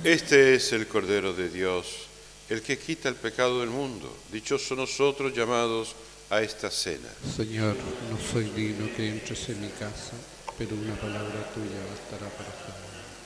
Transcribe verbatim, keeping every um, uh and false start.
Este es el Cordero de Dios, el que quita el pecado del mundo. Dichosos nosotros llamados a esta cena. Señor, no soy digno que entres en mi casa, pero una palabra tuya bastará para salvarme.